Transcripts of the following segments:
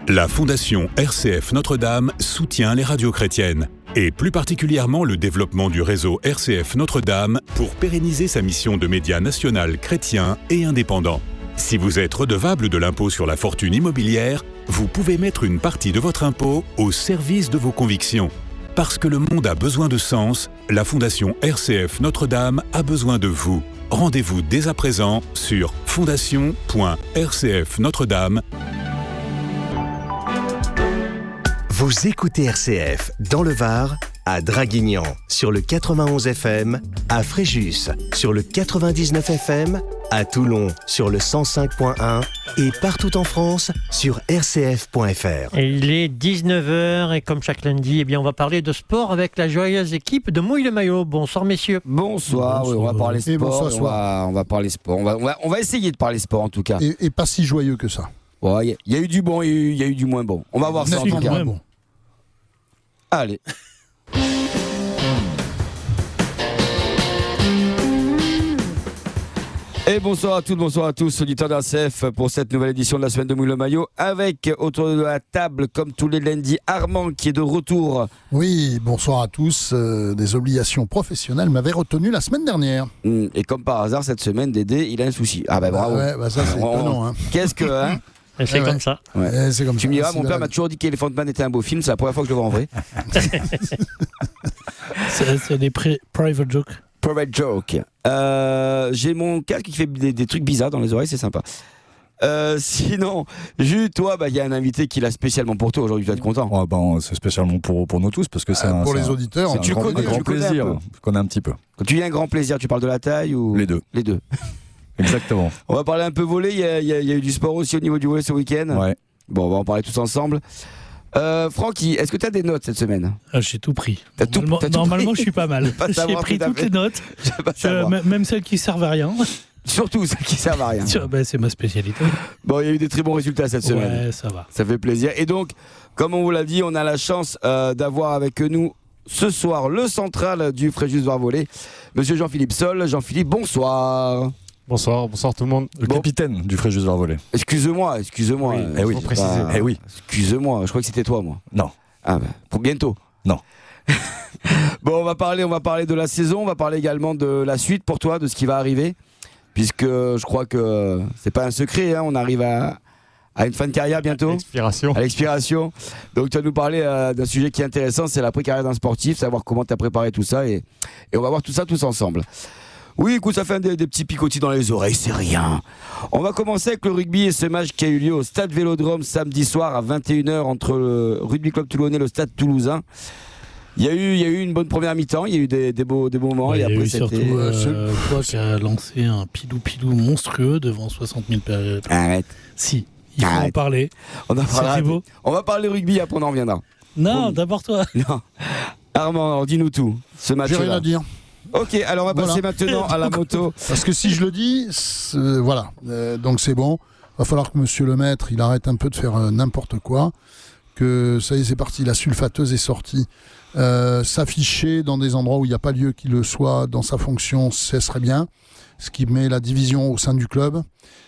La Fondation RCF Notre-Dame soutient les radios chrétiennes et plus particulièrement le développement du réseau RCF Notre-Dame pour pérenniser sa mission de média national chrétien et indépendant. Si vous êtes redevable de l'impôt sur la fortune immobilière, vous pouvez mettre une partie de votre impôt au service de vos convictions. Parce que le monde a besoin de sens, la Fondation RCF Notre-Dame a besoin de vous. Rendez-vous dès à présent sur fondation.rcfnotredame. Vous écoutez RCF dans le Var, à Draguignan, sur le 91 FM, à Fréjus, sur le 99 FM, à Toulon, sur le 105.1 et partout en France, sur rcf.fr. Et il est 19h et comme chaque lundi, on va parler de sport avec la joyeuse équipe de Mouille le Maillot. Bonsoir messieurs. Bonsoir. Oui, on va parler sport. On va parler sport. On va essayer de parler sport en tout cas. Et pas si joyeux que ça. Il y a eu du bon, il y a eu du moins bon. On va voir ça en tout cas. Bon. Allez. Et bonsoir à toutes, bonsoir à tous, auditeurs d'RCF pour cette nouvelle édition de la semaine de Mouille le Maillot avec autour de la table, comme tous les lundis, Armand qui est de retour. Oui, bonsoir à tous. Des obligations professionnelles m'avaient retenu la semaine dernière. Et comme par hasard, cette semaine, Dédé, il a un souci. Ah bah bravo. Ça c'est étonnant. Hein. Qu'est-ce que... Hein c'est comme ça. Ouais. C'est comme tu me diras, mon père valable. m'a toujours dit qu'Elephant Man était un beau film, c'est la première fois que je le vois en vrai. C'est des private jokes. Private joke. J'ai mon casque qui fait des trucs bizarres dans les oreilles, c'est sympa. Sinon, Jules, toi, il y a un invité qui l'a spécialement pour toi aujourd'hui, tu vas être content. C'est spécialement pour nous tous parce que c'est pour les auditeurs. C'est un grand plaisir. Je connais un petit peu. Quand tu dis un grand plaisir, tu parles de la taille ou Les deux. Les deux. Exactement. On va parler un peu volley. Il y a eu du sport aussi au niveau du volley ce week-end. Ouais. Bon, on va en parler tous ensemble. Francky, est-ce que tu as des notes cette semaine ? J'ai tout pris. T'as tout Normalement, pris. je suis pas mal. Pas J'ai savoir pris tout à toutes fait. les notes, Je vais pas savoir. même celles qui servent à rien. Surtout celles qui servent à rien. C'est ma spécialité. Bon, il y a eu des très bons résultats cette semaine. Ouais, ça va. Ça fait plaisir. Et donc, comme on vous l'a dit, on a la chance d'avoir avec nous ce soir le central du Fréjus Var Volley, monsieur Jean-Philippe Sol. Jean-Philippe, bonsoir. Bonsoir tout le monde. Le capitaine du Fréjus Var Volley. Excuse-moi. Oui, préciser. Oui. Excuse-moi, je crois que c'était toi, moi. Non. Ah ben, pour bientôt. Non. Bon, on va parler de la saison, on va parler également de la suite pour toi, de ce qui va arriver, puisque je crois que c'est pas un secret, hein, on arrive à une fin de carrière bientôt. À l'expiration. Donc tu vas nous parler d'un sujet qui est intéressant, c'est l'après-carrière d'un sportif, savoir comment tu as préparé tout ça, et on va voir tout ça tous ensemble. Oui, écoute, ça fait des petits picotis dans les oreilles, c'est rien. On va commencer avec le rugby et ce match qui a eu lieu au Stade Vélodrome samedi soir à 21h entre le Rugby Club Toulonnais et le Stade Toulousain. Il y a eu une bonne première mi-temps, il y a eu des beaux moments. Ouais, et après, il y a eu surtout toi qui a lancé un pilou monstrueux devant 60 000 personnes. Arrête. Si, il faut en parler. On va parler rugby, après on en reviendra. Non, d'abord toi. Non. Armand, alors, dis-nous tout. Ce match-là. J'ai rien à dire. Ok, alors on va passer maintenant à la moto. Parce que si je le dis, voilà. Donc c'est bon. Va falloir que monsieur le maître, il arrête un peu de faire n'importe quoi. Que ça y est, c'est parti. La sulfateuse est sortie. S'afficher dans des endroits où il n'y a pas lieu qu'il le soit dans sa fonction, ce serait bien. Ce qui met la division au sein du club.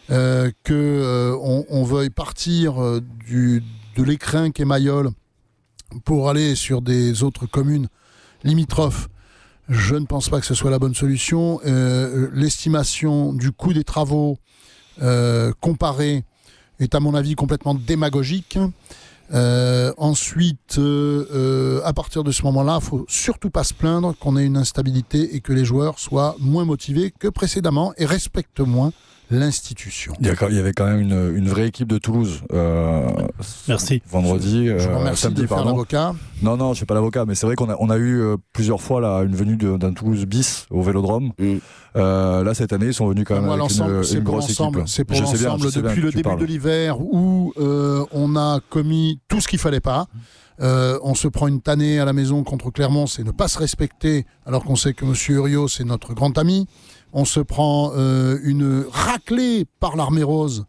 On veuille partir de l'écrin qu'est Mayol pour aller sur des autres communes limitrophes. Je ne pense pas que ce soit la bonne solution. L'estimation du coût des travaux comparé est à mon avis complètement démagogique. Ensuite, à partir de ce moment-là, il ne faut surtout pas se plaindre qu'on ait une instabilité et que les joueurs soient moins motivés que précédemment et respectent moins l'institution. Il y avait quand même une vraie équipe de Toulouse. Merci. Vendredi, je vous remercie samedi, de faire l'avocat. Non, je ne suis pas l'avocat, mais c'est vrai qu'on a eu plusieurs fois là, une venue d'un Toulouse bis au Vélodrome. Là, cette année, ils sont venus quand même avec une grosse équipe. C'est pour l'ensemble. Depuis le début de l'hiver où on a commis tout ce qu'il ne fallait pas. On se prend une tannée à la maison contre Clermont, c'est ne pas se respecter, alors qu'on sait que M. Uriot, c'est notre grand ami. On se prend une raclée par l'Armée Rose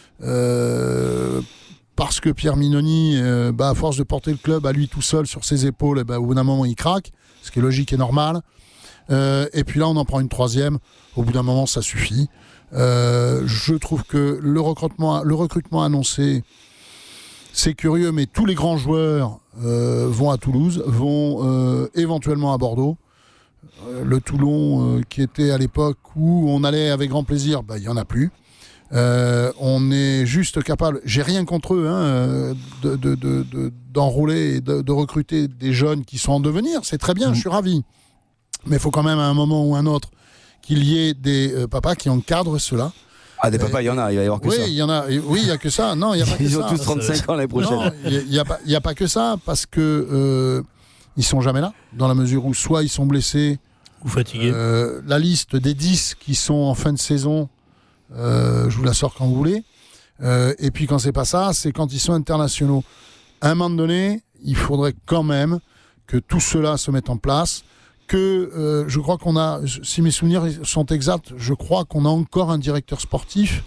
parce que Pierre Mignoni, à force de porter le club à lui tout seul sur ses épaules, au bout d'un moment, il craque, ce qui est logique et normal. Et puis là, on en prend une troisième. Au bout d'un moment, ça suffit. Je trouve que le recrutement annoncé, c'est curieux, mais tous les grands joueurs vont à Toulouse, vont éventuellement à Bordeaux. Le Toulon qui était à l'époque où on allait avec grand plaisir, il n'y en a plus. On est juste capable, j'ai rien contre eux, d'enrôler et de recruter des jeunes qui sont en devenir, c'est très bien, je suis ravi. Mais il faut quand même à un moment ou un autre qu'il y ait des papas qui encadrent cela. Ah, des papas, il y en a, il va y avoir que ça. Oui, il y en a, oui, il n'y a que ça. Non, il n'y a pas que ça. Ils ont tous 35 ans l'année prochaine. Non, il n'y a pas que ça, parce que ils sont jamais là, dans la mesure où soit ils sont blessés ou fatigués. La liste des 10 qui sont en fin de saison, je vous la sors quand vous voulez. Et puis quand c'est pas ça, c'est quand ils sont internationaux. À un moment donné, il faudrait quand même que tout cela se mette en place. Que je crois qu'on a, si mes souvenirs sont exacts, je crois qu'on a encore un directeur sportif.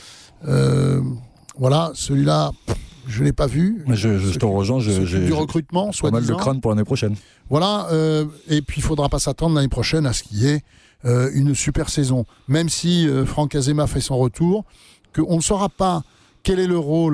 Voilà, celui-là, je ne l'ai pas vu. Mais je te rejoins, j'ai du recrutement, pas mal de crâne pour l'année prochaine. Voilà, et puis il ne faudra pas s'attendre l'année prochaine à ce qu'il y ait une super saison. Même si Franck Azema fait son retour, qu'on ne saura pas quel sera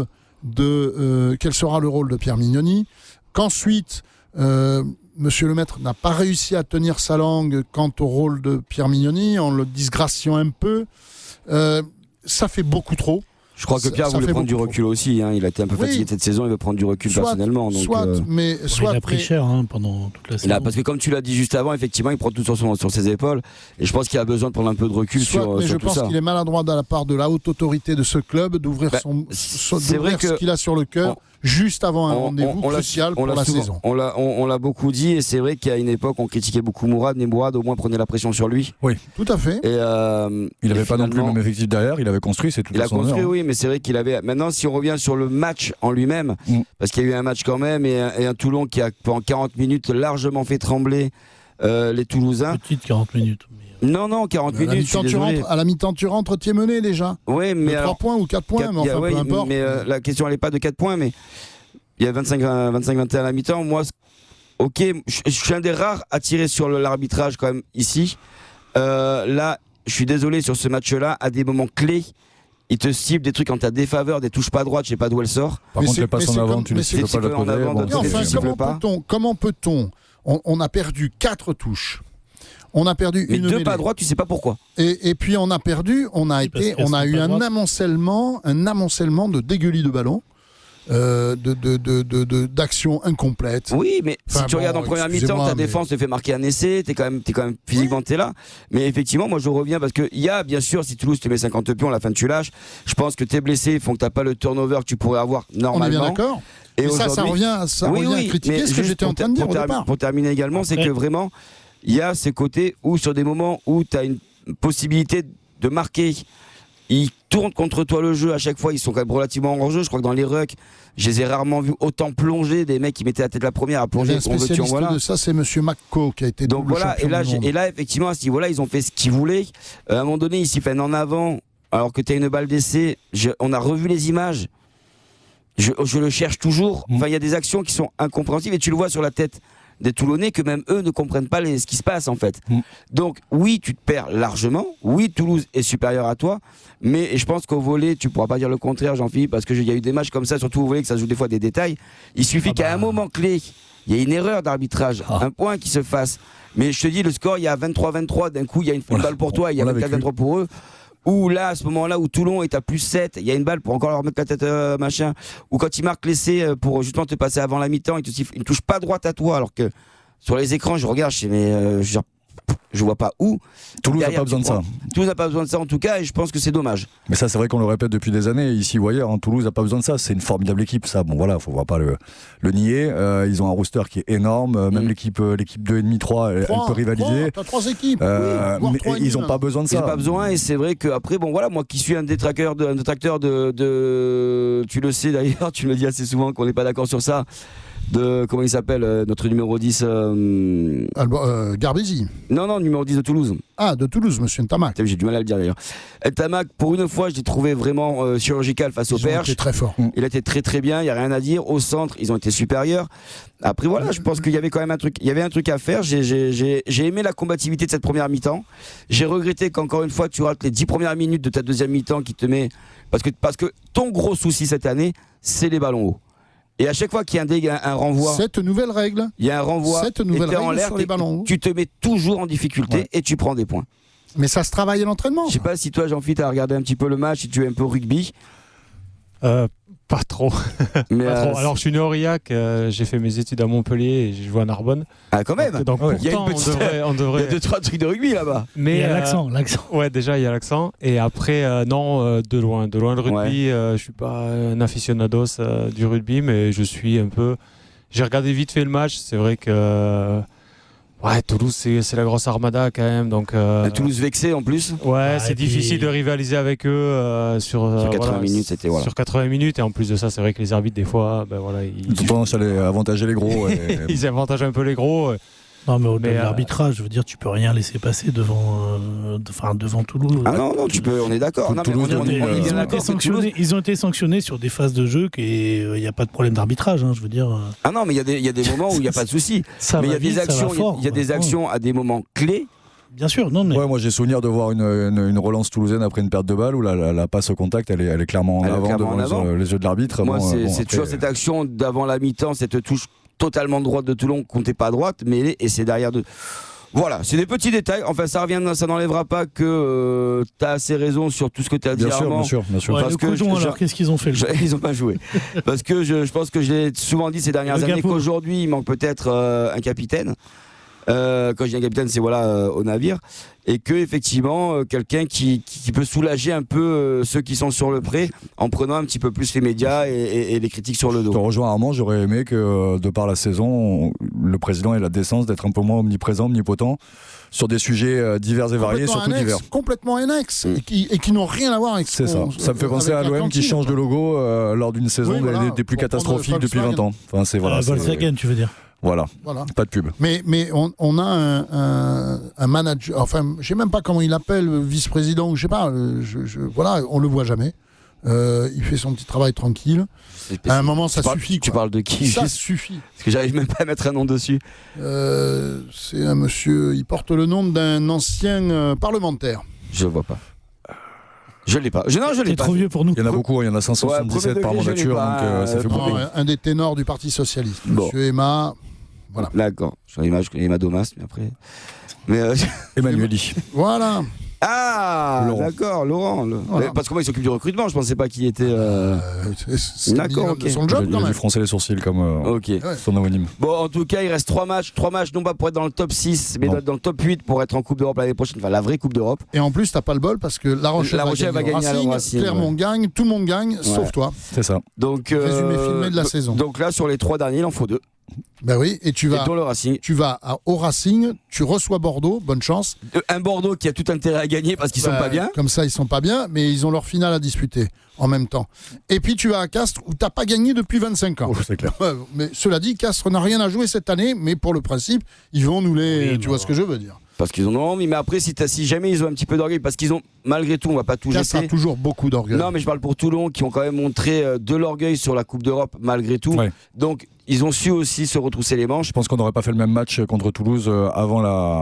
le rôle de Pierre Mignoni, qu'ensuite Monsieur le Maître n'a pas réussi à tenir sa langue quant au rôle de Pierre Mignoni, en le disgraciant un peu. Ça fait beaucoup trop. Je crois que Pierre voulait prendre du recul aussi. Hein. Il a été un peu fatigué de cette saison, il veut prendre du recul personnellement. Donc, il a pris cher pendant toute la saison. Parce que comme tu l'as dit juste avant, effectivement, il prend tout sur ses épaules. Et je pense qu'il a besoin de prendre un peu de recul sur tout ça. Je pense qu'il est maladroit de la part de la haute autorité de ce club d'ouvrir ce qu'il a sur le cœur. Juste avant un rendez-vous crucial pour la saison. On l'a beaucoup dit, et c'est vrai qu'à une époque, on critiquait beaucoup Mourad, mais Mourad au moins prenait la pression sur lui. Oui, tout à fait. Et il n'avait pas non plus le même effectif derrière, il avait construit, c'est tout à son honneur. Il a construit, oui, mais c'est vrai qu'il avait. Maintenant, si on revient sur le match en lui-même, parce qu'il y a eu un match quand même, et un Toulon qui a pendant 40 minutes largement fait trembler les Toulousains. Petite 40 minutes. Non, 40 minutes. À la mi-temps, tu rentres, tu es mené déjà. Oui, mais. 3 points ou 4 points, mais enfin, peu importe. Mais la question, elle n'est pas de 4 points, mais il y a 25-21 à la mi-temps. Moi, ok, je suis un des rares à tirer sur l'arbitrage quand même ici. Là, je suis désolé sur ce match-là, à des moments clés, il te cible des trucs en ta défaveur, des touches pas droites, je sais pas d'où elle sort. Par contre, les passes en avant, tu ne cibles pas le côté. Comment peut-on on a perdu 4 touches. On a perdu mais une 2 mêlée. pas droit, tu sais pas pourquoi. Et puis on a perdu, on a eu un amoncellement de dégueulis de ballon. D'actions incomplètes. Oui, mais si tu regardes en première mi-temps, ta défense te fait marquer un essai, t'es quand même physiquement t'es là. Mais effectivement, moi je reviens parce que il y a bien sûr, si Toulouse te met 50 pions, à la fin tu lâches. Je pense que tes blessés font que t'as pas le turnover que tu pourrais avoir normalement. On est bien d'accord. Et ça revient à critiquer ce que j'étais en train de dire au départ. Pour terminer également, c'est que vraiment, il y a ces côtés où sur des moments où t'as une possibilité de marquer. Ils tournent contre toi le jeu à chaque fois, ils sont quand même relativement en jeu. Je crois que dans les rucks, je les ai rarement vus autant plonger, des mecs qui mettaient la tête la première à plonger. Un spécialiste de ça, c'est Monsieur McCo qui a été donc voilà, et là effectivement à ce niveau-là, ils ont fait ce qu'ils voulaient. À un moment donné, ils s'y prennent en avant, alors que tu as une balle d'essai. On a revu les images. Je le cherche toujours. Enfin, il y a des actions qui sont incompréhensibles et tu le vois sur la tête des Toulonnais que même eux ne comprennent pas ce qui se passe en fait. Donc oui, tu te perds largement, oui, Toulouse est supérieur à toi, mais je pense qu'au volley, tu pourras pas dire le contraire, Jean-Philippe, parce qu'il y a eu des matchs comme ça, surtout au volley, que ça se joue des fois des détails. Il suffit qu'à un moment clé, il y ait une erreur d'arbitrage, un point qui se fasse. Mais je te dis, le score, il y a 23-23, d'un coup, il y a une balle pour toi, il y a 24-23 pour eux. Ou là, à ce moment-là où Toulon est à plus 7, il y a une balle pour encore leur mettre la tête machin. Ou quand ils marquent l'essai pour justement te passer avant la mi-temps, ils ne touchent pas droite à toi. Alors que sur les écrans, je regarde, je vois pas où. Toulouse n'a pas besoin de ça. Toulouse n'a pas besoin de ça en tout cas, et je pense que c'est dommage. Mais ça, c'est vrai qu'on le répète depuis des années, ici ou ailleurs. Toulouse n'a pas besoin de ça. C'est une formidable équipe, ça. Bon, voilà, faut pas le nier. Ils ont un roster qui est énorme. Même l'équipe 2,5-3, elle peut rivaliser. T'as 3 équipes. Mais ils n'ont pas besoin de ça. Ils n'ont pas besoin, et c'est vrai qu'après, bon, voilà, moi qui suis un détracteur de. Tu le sais d'ailleurs, tu me le dis assez souvent qu'on n'est pas d'accord sur ça. Comment il s'appelle notre numéro 10 Garbisi. Non, numéro 10 de Toulouse. Ah, de Toulouse, monsieur Ntamak. J'ai du mal à le dire d'ailleurs. Ntamak, pour une fois, je l'ai trouvé vraiment chirurgical face au Perche. Il était très fort. Il a été très très bien, il n'y a rien à dire. Au centre, ils ont été supérieurs. Après voilà, je pense qu'il y avait quand même un truc. Il y avait un truc à faire. J'ai aimé la combativité de cette première mi-temps. J'ai regretté qu'encore une fois, tu rates les 10 premières minutes de ta deuxième mi-temps qui te met. Parce que ton gros souci cette année, c'est les ballons hauts. Et à chaque fois qu'il y a un renvoi, Cette nouvelle règle. il y a un renvoi, Cette nouvelle et t'es en règle l'air, sur les ballons. tu te mets toujours en difficulté et tu prends des points. Mais ça se travaille à l'entraînement. Je sais pas si toi, Jean-Philippe, t'as regardé un petit peu le match, si tu es un peu rugby. Pas trop. Mais Pas trop. Alors, je suis né à Aurillac, j'ai fait mes études à Montpellier et j'ai joué à Narbonne. ah, quand même. Donc, Il y a une pourtant, petite- on Il y devrait. a 2-3 trucs de rugby là-bas. Mais Il y a l'accent. Ouais, déjà il y a l'accent. Et après, non, de loin le rugby. Je suis pas un aficionados du rugby, mais je suis un peu. J'ai regardé vite fait le match. C'est vrai que Toulouse, c'est la grosse armada quand même. Donc Toulouse vexé en plus. ouais, et c'est puis- difficile de rivaliser avec eux sur 80 minutes, c'était voilà. Sur 80 minutes. Et en plus de ça, c'est vrai que les arbitres des fois, Ils ont tendance à aller avantager les gros. ils avantagent un peu les gros. Non, mais au-delà Mais, de l'arbitrage, je veux dire, tu peux rien laisser passer devant Toulouse. Ah non, tu peux, on est d'accord. Non, mais Toulouse, on est bien d'accord que Toulouse- Ils ont été sanctionnés sur des phases de jeu et il n'y a pas de problème d'arbitrage, je veux dire. Ah non, mais il y a des moments où il n'y a pas de souci. Ça Mais il y va a des vite, ça actions, va fort, il y a des quoi. actions à des moments clés. Bien sûr, non, mais Ouais, moi j'ai souvenir de voir une relance toulousaine après une perte de balle où la passe au contact elle est clairement en Elle est avant clairement devant en avant. les yeux de l'arbitre. Moi, Bon, c'est bon, après, toujours cette action d'avant la mi-temps, cette touche totalement droite de Toulon, comptait pas à droite, mais et c'est derrière de. Voilà, c'est des petits détails. Enfin, ça n'enlèvera pas que tu as assez raison sur tout ce que tu as dit. Bien sûr, Armand. bien sûr, bien sûr. Ouais, parce le que cojon, je- alors, qu'est-ce qu'ils ont fait Ils n'ont pas joué. Parce que je pense que j'ai souvent dit ces dernières Le années Gapo. qu'aujourd'hui, il manque peut-être un capitaine. Quand je dis un capitaine, c'est au navire. Et que effectivement, quelqu'un qui peut soulager un peu ceux qui sont sur le pré en prenant un petit peu plus les médias et les critiques sur le Je te dos. rejoins Armand, j'aurais aimé que de par la saison, le président ait la décence d'être un peu moins omniprésent, omnipotent sur des sujets divers et variés, surtout divers. Complètement annexes et qui n'ont rien à voir avec C'est ça. Ça me fait penser à l'OM qui change de logo lors d'une saison Oui, voilà. des plus Pour prendre catastrophiques depuis 20 ans. Enfin, c'est voilà. c'est- Volkswagen, tu veux dire. Voilà. Voilà. Pas de pub. Mais on a un manager, enfin, je sais même pas comment il appelle, vice-président, je sais pas, voilà, on le voit jamais. Il fait son petit travail tranquille. À un moment, ça suffit. Tu quoi. parles de qui Ça juste suffit. Parce que j'arrive même pas à mettre un nom dessus. C'est un monsieur, il porte le nom d'un ancien parlementaire. Je vois pas. Je l'ai pas. Non, je l'ai T'es pas. trop vieux pour nous. Il y en a beaucoup, il y en a 577 Ouais, par premier degré, je l'ai mandature, pas, donc ça fait non, beaucoup. Un des ténors du Parti Socialiste. Bon. Monsieur Emma. Voilà. D'accord. Je connais Emma Domas, mais après. Mais Emmanueli. Voilà. ah, Laurent. d'accord, Laurent. Voilà. Parce que moi, il s'occupe du recrutement. Je pensais pas qu'il était. C'est D'accord, minimum ok. de son Il job a quand dû même. froncer les sourcils comme Ok. son homonyme. Bon, en tout cas, il reste 3 matchs. 3 matchs, non pas pour être dans le top 6, mais Non. dans le top 8 pour être en Coupe d'Europe l'année prochaine. Enfin, la vraie Coupe d'Europe. Et en plus, t'as pas le bol parce que La Rochelle, La Rochelle va gagner à Racing, Clermont gagne, tout le monde gagne, sauf toi. C'est ça. Donc, Résumé filmé de la saison. Donc là, sur les 3 derniers, il en faut 2. Ben oui, et tu Et vas, dont le Racing. au Racing, tu reçois Bordeaux, bonne chance. Un Bordeaux qui a tout intérêt à gagner parce qu'ils sont Ben, pas bien. Comme ça, ils sont pas bien, mais ils ont leur finale à disputer en même temps. Et puis tu vas à Castres où t'as pas gagné depuis 25 ans. Oh, c'est clair. Ouais, mais cela dit, Castres n'a rien à jouer cette année, mais pour le principe, ils vont nous les. Oui, tu bon. vois ce que je veux dire. Parce qu'ils en ont envie. Mais après, si jamais ils ont un petit peu d'orgueil, parce qu'ils ont, malgré tout, on va pas tout Castres a jeter. toujours beaucoup d'orgueil. Non, mais je parle pour Toulon, qui ont quand même montré de l'orgueil sur la Coupe d'Europe, malgré tout. Ouais. Donc, ils ont su aussi se retrousser les manches. Je pense qu'on n'aurait pas fait le même match contre Toulouse avant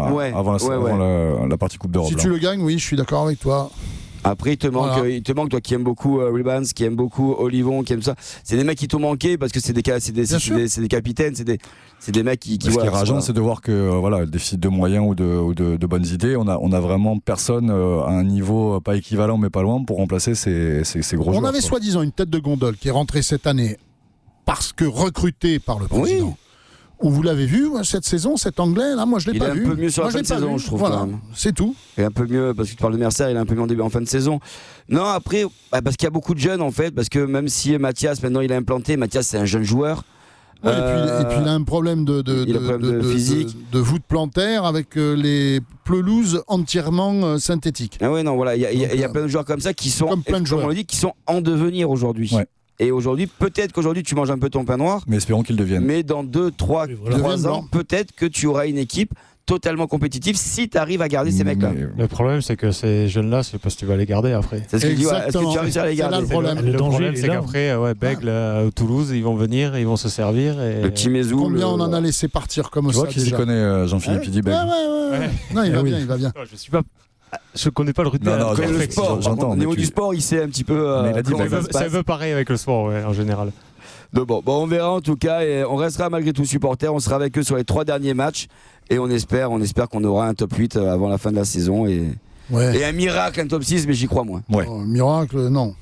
la partie Coupe d'Europe. Si là. tu le gagnes, oui, je suis d'accord avec toi. Après, il te manque, Voilà. toi qui aimes beaucoup Ribans, qui aime beaucoup Olivon, qui aime ça. C'est des mecs qui t'ont manqué parce que c'est des capitaines, c'est des mecs qui Ce qui est voilà, rageant, c'est de voir que le déficit de moyens ou de bonnes idées, on a vraiment personne à un niveau pas équivalent mais pas loin pour remplacer ces gros joueurs. On avait quoi. soi-disant une tête de gondole qui est rentrée cette année parce que recruté par le président. Oui. Vous l'avez vu cette saison, cet anglais là, moi je l'ai Il pas est un vu. peu mieux sur la Moi, fin l'ai de pas saison, vu. je trouve, Voilà, quand même. c'est tout. Il est un peu mieux, parce que tu parles de Mercer, il est un peu mieux en fin de saison. Non, après, parce qu'il y a beaucoup de jeunes en fait, parce que même si Mathias, maintenant il est implanté, Mathias c'est un jeune joueur. Ouais, et puis il a un problème il a un problème de physique. de voûte plantaire avec les pelouses entièrement synthétiques. Ah ouais, non, voilà, il y a Donc, plein de joueurs comme ça qui sont, comme plein de comme on joueurs. le dit, qui sont en devenir aujourd'hui. Ouais. Et aujourd'hui, peut-être qu'aujourd'hui tu manges un peu ton pain noir, Mais espérons qu'ils deviennent. mais dans 2, 3, Oui, voilà. 3 Deviennent ans, blancs. peut-être que tu auras une équipe totalement compétitive si tu arrives à garder ces mecs-là. Mais- Le problème, c'est que ces jeunes-là, c'est parce que tu vas les garder après. C'est ce que je dis, ouais, est-ce que Exactement. tu vas réussir à les C'est là garder le problème. Le Le danger, problème, il est c'est là. qu'après, Bègle, Toulouse, ils vont venir, ils vont se servir. Et... Le petit Mézou. Combien on en a laissé partir comme Tu ça vois qui s'y déjà. connaît, Jean-Philippe, il dit Ouais. Bègle. Non, il va oui. bien, il va bien. Non, je suis pas. Je connais pas le rugby. Non, à la Le perfection. sport, j'entends, au mais niveau tu- du sport, il sait un petit peu. Mais il a dit, comment bah, ça se C'est un passe. peu pareil avec le sport, ouais, en général. Donc bon, on verra en tout cas, et on restera malgré tout supporters, on sera avec eux sur les 3 derniers matchs, et on espère qu'on aura un top 8 avant la fin de la saison, et un miracle, un top 6, mais j'y crois moins. Ouais. Oh, miracle, non.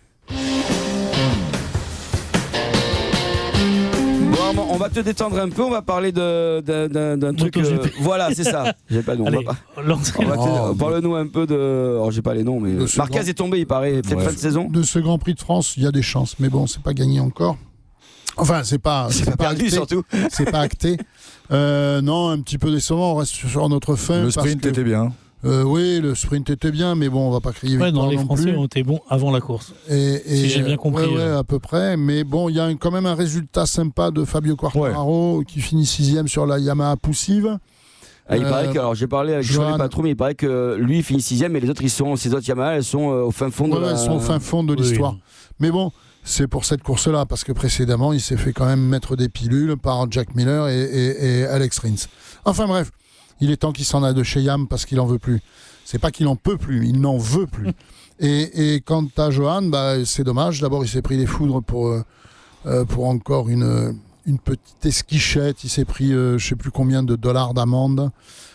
Bon, on va te détendre un peu, on va parler d'un truc. MotoGP. Voilà, c'est ça. J'ai pas de nom. Allez, lance- Parle-nous un peu de. Alors, j'ai pas les noms, mais. Le second. Marquez est tombé, il paraît, peut-être Ouais. fin de saison. De ce Grand Prix de France, il y a des chances, mais bon, c'est pas gagné encore. Enfin, c'est pas perdu acté. surtout. C'est pas acté. Non, un petit peu décevant. On reste sur notre fin. Le parce sprint que- était bien. Oui, le sprint était bien, mais bon, on va pas crier Ouais, victoire non, les non Français plus. ont été bons avant la course. Et, Si j'ai bien compris, Ouais, à peu près. Mais bon, il y a quand même un résultat sympa de Fabio Quartararo qui finit 6e sur la Yamaha poussive. Il paraît que, alors j'ai parlé avec Johan. Johan pas trop, mais il paraît que lui il finit 6ème, mais les autres, ces autres Yamaha, elles sont au fin fond de Ouais, la. elles sont au fin fond de Oui, l'histoire. oui. Mais bon, c'est pour cette course-là, parce que précédemment, il s'est fait quand même mettre des pilules par Jack Miller et Alex Rins. Enfin bref, il est temps qu'il s'en aille de chez Yam parce qu'il en veut plus. C'est pas qu'il en peut plus, il n'en veut plus. Et quant à Johan, bah, c'est dommage. D'abord, il s'est pris des foudres pour encore une petite esquichette. Il s'est pris je sais plus combien de dollars d'amende.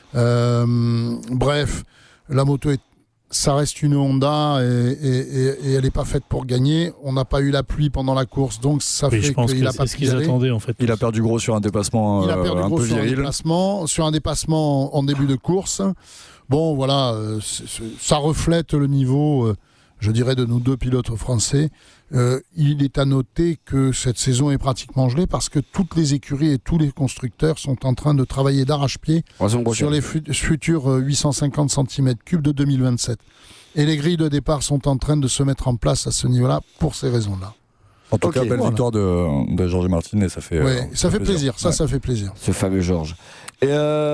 Bref, la moto ça reste une Honda et elle n'est pas faite pour gagner. On n'a pas eu la pluie pendant la course, donc ça Oui, je fait pense qu'il que n'a pas c'est ce pu y qu'ils aller. attendaient en fait. Il a perdu gros sur un dépassement Il a perdu un gros peu sur viril. un dépassement en début de course. Bon, voilà, ça reflète le niveau, je dirais, de nos deux pilotes français. Il est à noter que cette saison est pratiquement gelée parce que toutes les écuries et tous les constructeurs sont en train de travailler d'arrache-pied sur les futurs 850 cm3 de 2027. Et les grilles de départ sont en train de se mettre en place à ce niveau-là pour ces raisons-là. En tout Ok, cas, belle voilà. victoire de Georges Martin et ça fait. Ouais, ça fait plaisir. Ouais. Ça fait plaisir. Ce fameux Georges. Et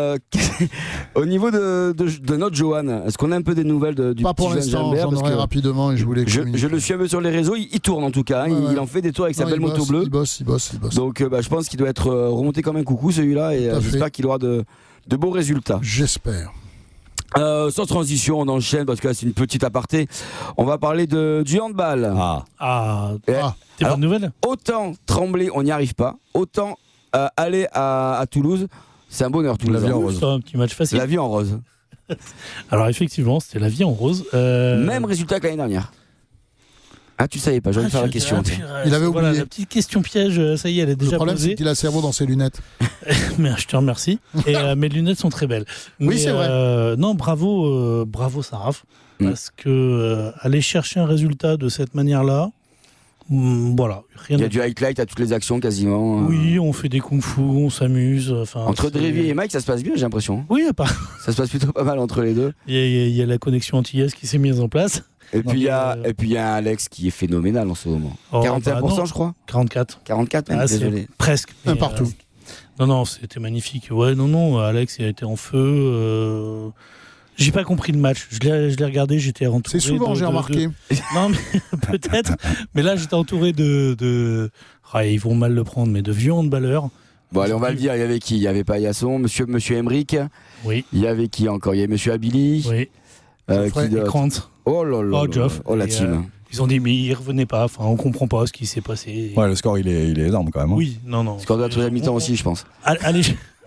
au niveau de notre Johan, est-ce qu'on a un peu des nouvelles du Pas pour petit Johan l'instant, Jalbert, j'en parce aurai que rapidement et je voulais je le suis un peu sur les réseaux, il tourne en tout cas, hein, Ouais, il ouais. en fait des tours avec sa Non, belle il moto bosse, bleue. Il bosse. Donc je pense qu'il doit être remonté comme un coucou celui-là, et Tout à fait. j'espère qu'il aura de beaux résultats. J'espère. Sans transition, on enchaîne parce que là c'est une petite aparté. On va parler du handball. Ah, Ah, Et t'es alors- bonne nouvelle. Autant Tremblay, on n'y arrive pas. Autant aller à Toulouse, c'est un bonheur Toulouse. La vie en hein. rose. C'est un petit match facile. La vie en rose. Alors effectivement, c'était la vie en rose. Même résultat que l'année dernière. Ah, tu savais pas, j'aurais dû faire la question. tiens. Il avait Voilà, oublié. la petite question piège, ça y est, elle est Le déjà problème, c'est posée. qu'il a le cerveau dans ses lunettes. Mais je te remercie. Et mes lunettes sont très belles. Oui, Mais, c'est vrai. Non, bravo Saraf. Mm. Parce que aller chercher un résultat de cette manière-là, voilà, rien Il y a à du highlight à toutes les actions quasiment. Oui, on fait des kung-fu, on s'amuse. Enfin, Entre c'est- Drévier et Mike, ça se passe bien, j'ai l'impression. Oui, Ça se passe plutôt pas mal entre les deux. il y a la connexion antillaise qui s'est mise en place. Et puis il y a euh, un Alex qui est phénoménal en ce moment. Oh, 41%, bah non, je crois. 44. 44 même, Ah, c'est désolé. presque. Un mais, partout. Non, c'était magnifique. Ouais, non, Alex il a été en feu. J'ai pas compris le match. Je l'ai regardé, j'étais entouré. C'est souvent, j'ai remarqué. Non, mais peut-être. Mais là, j'étais entouré de... Ah, ils vont mal le prendre, mais de vieux handballeurs. Bon, allez, on va le dire. Il y avait qui? Il y avait Paillasson, monsieur Emmerich. Oui, Il y avait qui encore? Il y avait monsieur Abili. oui. Geoffrey Qui d'autre? Krant. Oh là là. Oh, là Geoff. là. Oh la Et, team. Ils ont dit, mais il revenait pas. Enfin, on comprend pas ce qui s'est passé. ouais, le score il est énorme quand même. hein. Oui, non. Score de la troisième mi-temps aussi, je pense. Allez.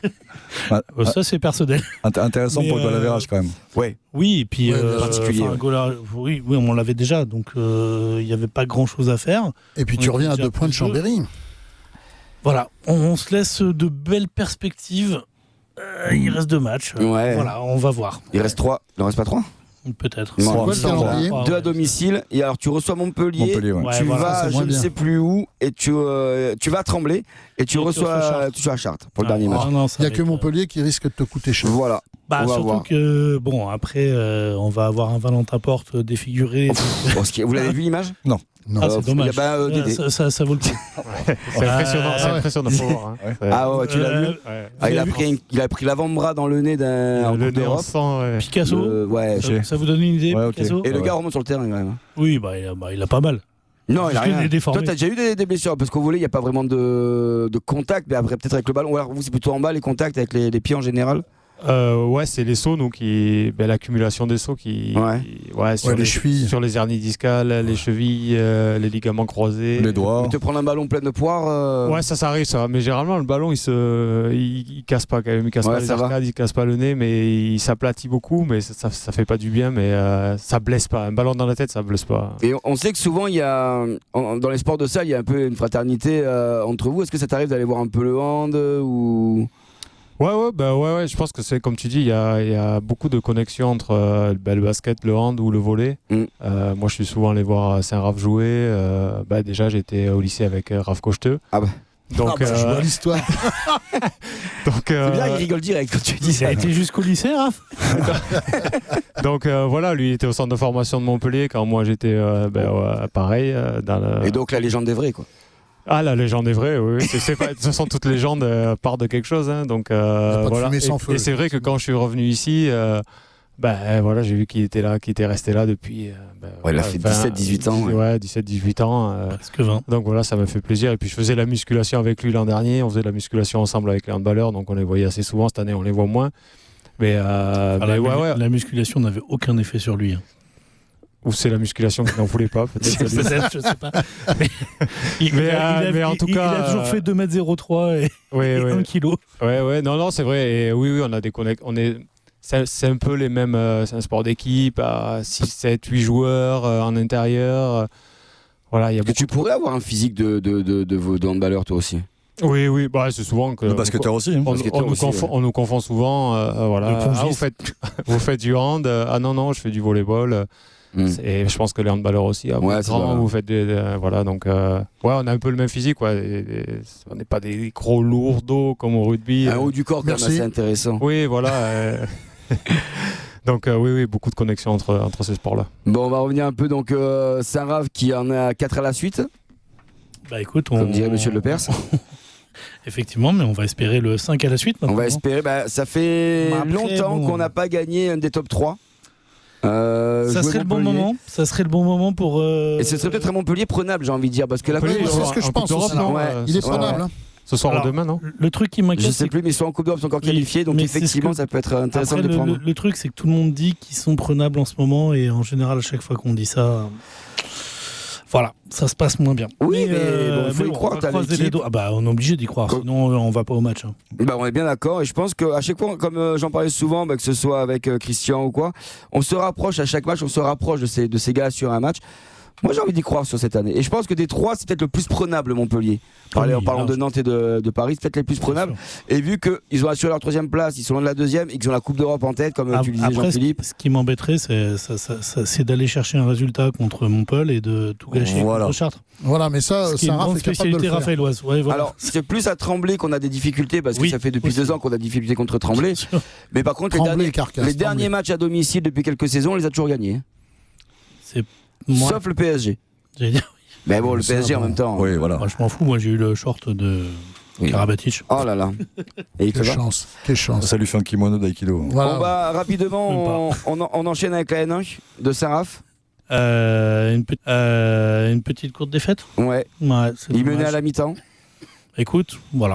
Ouais. Ça, c'est personnel. Intéressant Mais, pour le goal average quand même. Ouais. Oui, et puis Ouais, particulier, enfin, ouais. oui, on l'avait déjà, donc il n'y avait pas grand-chose à faire. Et puis tu On reviens à était 2 déjà points de plus deux. Chambéry. Voilà, on se laisse de belles perspectives. Il reste 2 matchs. Ouais. Voilà, on va voir. Il reste 3. Il en reste pas 3? Peut-être. Non, quoi le il en reste calendrier trois. 2 à domicile. Et alors tu reçois Montpellier. Montpellier, ouais. Ouais, Tu voilà, vas, c'est je moins ne bien. sais plus où, et tu vas à Tremblay, et tu reçois Chartres pour le dernier match. Non, Il n'y a que Montpellier qui risque de te coûter cher. Voilà. Bah, on va surtout voir. que, bon, après, on va avoir un Valentin Porte défiguré. Bon, vous l'avez vu l'image? Non. Ah, c'est dommage. Dédé. Ça vaut le coup. C'est impressionnant, c'est ouais. impressionnant de pouvoir. Hein. Ouais. C'est- Ah ouais, tu l'as vu? Ouais. Il a pris l'avant-bras dans le nez d'un Le Coupe nez en d'Europe. sang, ouais. Picasso, Ouais. ça vous donne une idée, Ouais, ok. Picasso Et le Ouais. gars remonte sur le terrain quand même. Oui, il a pas mal. Non, il a Parce qu'il rien. est déformé. Toi, t'as déjà eu des blessures parce qu'au volet, il n'y a pas vraiment de contact, mais après, peut-être avec le ballon. Ou alors, vous, c'est plutôt en bas les contacts avec les pieds en général. Ouais, c'est les sauts, l'accumulation des sauts sur les chevilles, sur les hernies discales, les chevilles, les ligaments croisés, les doigts. Te prendre un ballon plein de poire. Ouais, ça arrive ça. Mais généralement le ballon il casse pas quand même, il casse pas les arcades, il casse pas le nez, mais il s'aplatit beaucoup, mais ça fait pas du bien, mais ça blesse pas. Un ballon dans la tête, ça blesse pas. Et on sait que souvent il y a dans les sports de salle, il y a un peu une fraternité entre vous. Est-ce que ça t'arrive d'aller voir un peu le hand ou Ouais, je pense que c'est comme tu dis, il y a beaucoup de connexions entre le basket, le hand ou le volley. Moi, je suis souvent allé voir Saint-Raph jouer. Déjà, j'étais au lycée avec Raph Cocheteux. Ah bah. Donc, je vois l'histoire. C'est bien, il rigole direct quand tu dis ça. Il a été jusqu'au lycée, Raph. Donc voilà, lui il était au centre de formation de Montpellier quand moi j'étais pareil. Et donc la légende est vraie, quoi. Ah, la légende est vraie, oui. C'est pas, de toute façon, toute légende part de quelque chose. Hein, donc, voilà. Et c'est vrai que quand je suis revenu ici, j'ai vu qu'il était là, qu'il était resté là depuis. Il a fait 17-18 ans. Ouais, 17-18 ans. Presque 20. Donc voilà, ça m'a fait plaisir. Et puis je faisais la musculation avec lui l'an dernier. On faisait la musculation ensemble avec les handballeurs. Donc on les voyait assez souvent. Cette année, on les voit moins. Mais, la musculation n'avait aucun effet sur lui. Hein. Ou c'est la musculation qui n'en voulait pas, peut-être. Peut-être, je sais pas. Mais en tout cas. Il a toujours fait 2m03 et 1 kg. Ouais, non, c'est vrai. Et oui, on a des connexions. C'est un peu les mêmes. C'est un sport d'équipe à 6, 7, 8 joueurs en intérieur. Voilà, il y a beaucoup. Tu pourrais avoir un physique de handballeur, toi aussi. Oui, c'est souvent que. Le basketteur aussi. Hein. On nous confond souvent. Voilà. Vous faites du hand. Ah non, je fais du volleyball. Et je pense que les handballeurs aussi, vous faites voilà, donc on a un peu le même physique, on n'est pas des gros lourdeaux comme au rugby. Un haut du corps, quand même, assez intéressant. Oui, voilà. Donc oui, beaucoup de connexions entre ces sports-là. Bon, on va revenir un peu, donc Saint-Raph qui en a 4 à la suite. Écoute, comme dirait Monsieur Lepers. Effectivement, mais on va espérer le 5 à la suite maintenant. On va espérer, ça fait longtemps qu'on n'a pas gagné un des top 3. Ça serait le bon moment. Ça serait le bon moment pour. Et ce serait peut-être un Montpellier prenable, j'ai envie de dire, parce que la c'est ce que je pense aussi. Il est prenable. Ce soir ou demain, non ? Le truc qui m'inquiète. Je sais plus, mais ils sont en Coupe d'Europe, ils sont encore qualifiés, donc effectivement, ça peut être intéressant de les prendre. Le truc, c'est que tout le monde dit qu'ils sont prenables en ce moment, et en général, à chaque fois qu'on dit ça. Voilà, ça se passe moins bien. Oui, mais il faut y croire. On est obligé d'y croire, sinon on va pas au match. Hein. On est bien d'accord, et je pense qu'à chaque fois, comme j'en parlais souvent, que ce soit avec Christian ou quoi, on se rapproche à chaque match, on se rapproche de ces gars sur un match. Moi, j'ai envie d'y croire sur cette année. Et je pense que des 3, c'est peut-être le plus prenable, Montpellier. En parlant de Nantes et de Paris, c'est peut-être les plus prenables. Et vu qu'ils ont assuré leur 3e place, ils sont loin de la 2e, et qu'ils ont la Coupe d'Europe en tête, comme tu le disais, Jean-Philippe. Ce qui m'embêterait, c'est d'aller chercher un résultat contre Montpellier et de tout gâcher contre Chartres. Voilà, mais ça, c'est une spécialité raphaéloise. Ouais, voilà. Alors, c'est plus à Tremblay qu'on a des difficultés, parce que ça fait depuis 2 ans qu'on a des difficultés contre Tremblay. Mais par contre, les derniers matchs à domicile depuis quelques saisons, on les a toujours gagnés. Sauf le PSG. J'allais dire. Mais bon, le PSG en même temps. Oui, voilà. Moi, je m'en fous. Moi, j'ai eu le short de Karabatic. Oh là là. Et quelle chance. Ça lui fait un kimono d'aïkido. Voilà. On va rapidement, on enchaîne avec la N1 de Saint-Raph. Une petite courte défaite. Ouais. Il menait à la mi-temps. Écoute, voilà.